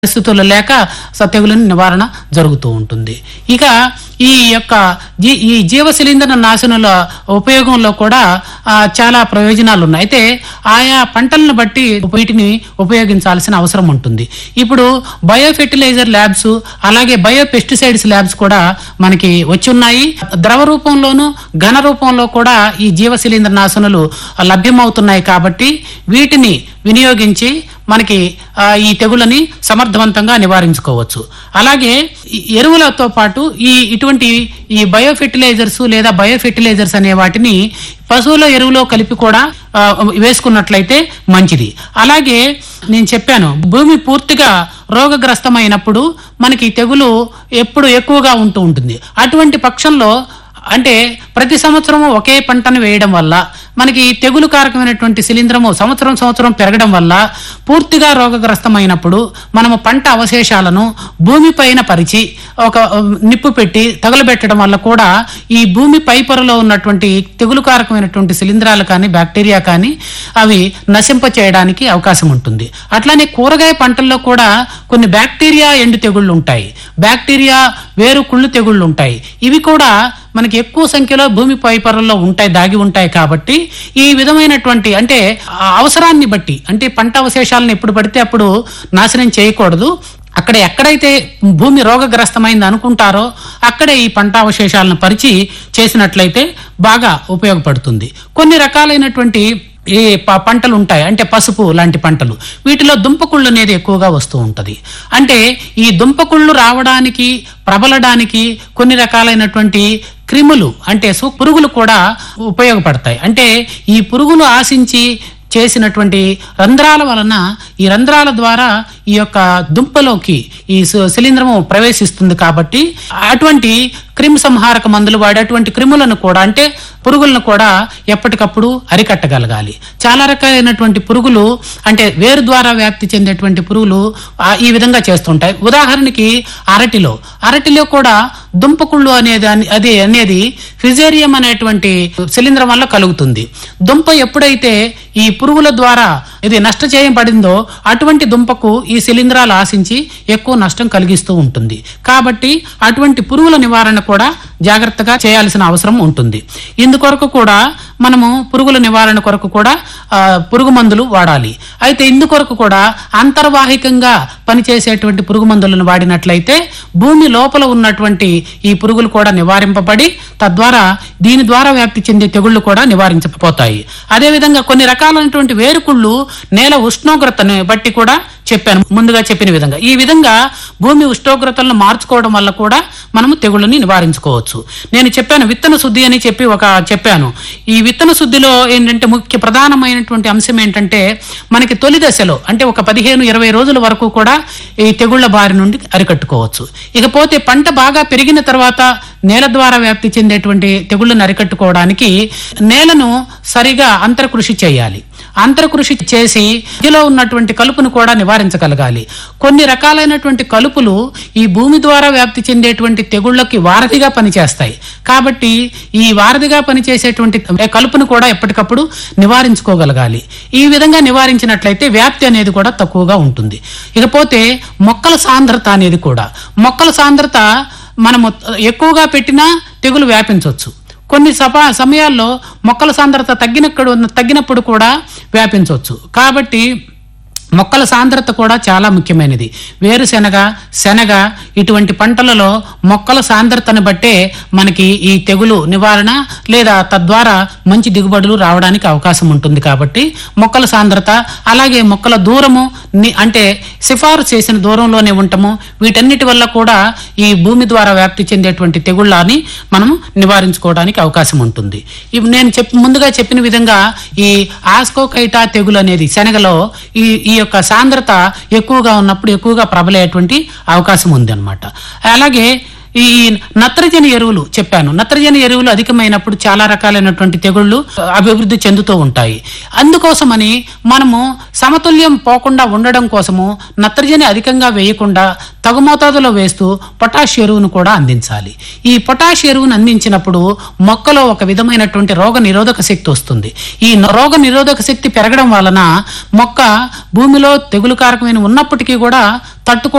పరిస్థితులు లేక తెగులు నివారణ జరుగుతూ ఉంటుంది. ఇక ఈ యొక్క ఈ జీవ శిలీంద్ర నాశనుల ఉపయోగంలో కూడా చాలా ప్రయోజనాలు ఉన్నాయి. అయితే ఆయా పంటలను బట్టి వీటిని ఉపయోగించాల్సిన అవసరం ఉంటుంది. ఇప్పుడు బయో ఫెర్టిలైజర్ ల్యాబ్స్ అలాగే బయో పెస్టిసైడ్స్ ల్యాబ్స్ కూడా మనకి వచ్చి ఉన్నాయి. ద్రవ రూపంలోను ఘన రూపంలో కూడా ఈ జీవ శిలీంద్ర నాశనులు లభ్యమవుతున్నాయి. కాబట్టి వీటిని వినియోగించి మనకి ఈ తెగులని సమర్థవంతంగా నివారించుకోవచ్చు. అలాగే ఎరువులతో పాటు ఇటువంటి ఈ బయో ఫెర్టిలైజర్స్ లేదా బయో ఫెర్టిలైజర్స్ అనే వాటిని పశువుల ఎరువులో కలిపి కూడా వేసుకున్నట్లయితే మంచిది. అలాగే నేను చెప్పాను, భూమి పూర్తిగా రోగగ్రస్తమైనప్పుడు మనకి తెగులు ఎప్పుడు ఎక్కువగా ఉంటూ ఉంటుంది. అటువంటి పక్షంలో అంటే ప్రతి సంవత్సరము ఒకే పంటను వేయడం వల్ల మనకి తెగులు కారకమైనటువంటి శిలీంధ్రము సంవత్సరం పెరగడం వల్ల పూర్తిగా రోగగ్రస్తమైనప్పుడు మనము పంట అవశేషాలను భూమిపైన పరిచి ఒక నిప్పు పెట్టి తగలబెట్టడం వల్ల కూడా ఈ భూమి పై పొరలో ఉన్నటువంటి తెగులు కారకమైనటువంటి శిలీంధ్రాలు కానీ బ్యాక్టీరియా కానీ అవి నశింప చేయడానికి అవకాశం ఉంటుంది. అట్లానే కూరగాయ పంటల్లో కూడా కొన్ని బ్యాక్టీరియా ఎండు తెగుళ్ళు ఉంటాయి, బ్యాక్టీరియా వేరు కుళ్ళు తెగుళ్ళు ఉంటాయి. ఇవి కూడా మనకి ఎక్కువ సంఖ్యలో భూమి పై పొరల్లో దాగి ఉంటాయి. కాబట్టి ఈ విధమైనటువంటి అంటే అవసరాన్ని బట్టి అంటే పంట అవశేషాలను ఎప్పుడు పడితే అప్పుడు నాశనం చేయకూడదు. అక్కడ ఎక్కడైతే భూమి రోగగ్రస్తమైంది అనుకుంటారో అక్కడే ఈ పంట అవశేషాలను పరిచి చేసినట్లయితే బాగా ఉపయోగపడుతుంది. కొన్ని రకాలైనటువంటి ఈ పంటలు ఉంటాయి, అంటే పసుపు లాంటి పంటలు, వీటిలో దుంపకుళ్ళు అనేది ఎక్కువగా వస్తూ ఉంటది. అంటే ఈ దుంపకుళ్ళు రావడానికి ప్రబలడానికి కొన్ని రకాలైనటువంటి క్రిములు అంటే పురుగులు కూడా ఉపయోగపడతాయి. అంటే ఈ పురుగులు ఆశించి చేసినటువంటి రంధ్రాల వలన ఈ రంధ్రాల ద్వారా ఈ యొక్క దుంపలోకి ఈ శిలీంధ్రము ప్రవేశిస్తుంది. కాబట్టి అటువంటి క్రిమి సంహారక మందులు వాడేటువంటి క్రిములను కూడా అంటే పురుగులను కూడా ఎప్పటికప్పుడు అరికట్టగలగాలి. చాలా రకాలైనటువంటి పురుగులు అంటే వేరు ద్వారా వ్యాప్తి చెందేటువంటి పురుగులు ఈ విధంగా చేస్తుంటాయి. ఉదాహరణకి అరటిలో కూడా దుంపకుళ్ళు అనేది ఫిజేరియం అనేటువంటి శిలీంధ్రం వల్ల కలుగుతుంది. దుంప ఎప్పుడైతే ఈ పురుగుల ద్వారా ఇది నష్ట చేయబడిందో అటువంటి దుంపకు ఈ శిలీంధ్రాలు ఆశించి ఎక్కువ నష్టం కలిగిస్తూ ఉంటుంది. కాబట్టి అటువంటి పురుగుల నివారణ కూడా జాగ్రత్తగా చేయాల్సిన అవసరం ఉంటుంది. ఇందుకొరకు కూడా మనము పురుగుల నివారణ కొరకు కూడా పురుగు మందులు వాడాలి. అయితే ఇందుకొరకు కూడా అంతర్వాహికంగా పనిచేసేటువంటి పురుగు మందులను వాడినట్లయితే భూమి లోపల ఉన్నటువంటి ఈ పురుగులు కూడా నివారింపబడి తద్వారా దీని ద్వారా వ్యాప్తి చెందే తెగుళ్లు కూడా నివారించకపోతాయి. అదేవిధంగా కొన్ని రకాలైనటువంటి వేరుకుళ్ళు నేల ఉష్ణోగ్రతను బట్టి కూడా ముందుగా చెప్పిన విధంగా ఈ విధంగా భూమి ఉష్ణోగ్రతలను మార్చుకోవడం వల్ల కూడా మనము తెగుళ్ళని నివారించుకోవచ్చు. నేను చెప్పాను విత్తన శుద్ధి అని చెప్పాను. ఈ విత్తన శుద్ధిలో ఏంటంటే ముఖ్య ప్రధానమైనటువంటి అంశం ఏంటంటే మనకి తొలి దశలో అంటే ఒక 15-20 రోజుల వరకు కూడా ఈ తెగుళ్ల బారి నుండి అరికట్టుకోవచ్చు. ఇకపోతే పంట బాగా పెరిగిన తర్వాత నేల ద్వారా వ్యాప్తి చెందేటువంటి తెగుళ్లను అరికట్టుకోవడానికి నేలను సరిగా అంతర్కృషి చేయాలి. అంతర్కృషి చేసి ఇందులో ఉన్నటువంటి కలుపును కూడా నివారించగలగాలి. కొన్ని రకాలైనటువంటి కలుపులు ఈ భూమి ద్వారా వ్యాప్తి చెందేటువంటి తెగుళ్లకి వారధిగా పనిచేస్తాయి. కాబట్టి ఈ వారధిగా పనిచేసేటువంటి కలుపును కూడా ఎప్పటికప్పుడు నివారించుకోగలగాలి. ఈ విధంగా నివారించినట్లయితే వ్యాప్తి అనేది కూడా తక్కువగా ఉంటుంది. ఇకపోతే మొక్కల సాంద్రత అనేది కూడా మొక్కల సాంద్రత మనము ఎక్కువగా పెట్టినా తెగులు వ్యాపించవచ్చు. కొన్ని సమయాల్లో మొక్కల సాంద్రత తగ్గినప్పుడు కూడా వ్యాపించవచ్చు. కాబట్టి మొక్కల సాంద్రత కూడా చాలా ముఖ్యమైనది. వేరుశెనగ, శనగ ఇటువంటి పంటలలో మొక్కల సాంద్రతను బట్టే మనకి ఈ తెగులు నివారణ లేదా తద్వారా మంచి దిగుబడులు రావడానికి అవకాశం ఉంటుంది. కాబట్టి మొక్కల సాంద్రత అలాగే మొక్కల దూరము అంటే సిఫారు చేసిన దూరంలోనే ఉండటము వీటన్నిటి వల్ల కూడా ఈ భూమి ద్వారా వ్యాప్తి చెందేటువంటి తెగుళ్ళని మనం నివారించుకోవడానికి అవకాశం ఉంటుంది. నేను ముందుగా చెప్పిన విధంగా ఈ ఆస్కోకైటా తెగులు అనేది శనగలో ఈ యొక్క సాంద్రత ఎక్కువగా ఉన్నప్పుడు ఎక్కువగా ప్రబలేటువంటి అవకాశం ఉంది అన్నమాట. అలాగే ఈ నత్రజని ఎరువులు చెప్పాను. నత్రజని ఎరువులు అధికమైనప్పుడు చాలా రకాలైనటువంటి తెగుళ్లు అభివృద్ధి చెందుతూ ఉంటాయి. అందుకోసమని మనము సమతుల్యం పోకుండా ఉండడం కోసము నత్రజని అధికంగా వేయకుండా తగు మోతాదులో వేస్తూ పొటాష్ ఎరువును కూడా అందించాలి. ఈ పొటాష్ ఎరువును అందించినప్పుడు మొక్కలో ఒక విధమైనటువంటి రోగ నిరోధక శక్తి వస్తుంది. ఈ రోగ నిరోధక శక్తి పెరగడం వలన మొక్క భూమిలో తెగులు కారకమైన ఉన్నప్పటికీ కూడా తట్టుకో